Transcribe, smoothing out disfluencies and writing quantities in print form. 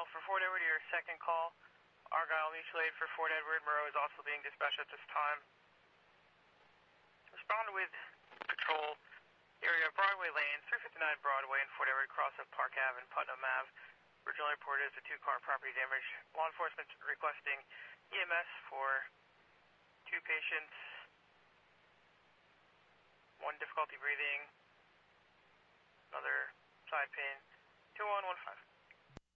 for Fort Edward, your second call. Argyle Mutual Aid for Fort Edward. Moreau is also being dispatched at this time. Respond with patrol area Broadway Lane, 359 Broadway in Fort Edward, cross of Park Ave and Putnam Ave. Original report is a 2-car property damage. Law enforcement requesting EMS for 2 patients, 1 difficulty breathing, another side pain, 2115.